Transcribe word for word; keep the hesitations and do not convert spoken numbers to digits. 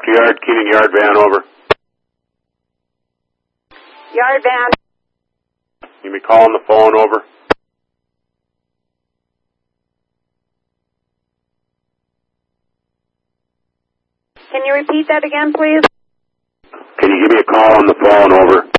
Yard, Keating Yard van, over. Yard van. You may call on the phone, over. Can you repeat that again, please? Can you give me a call on the phone, over?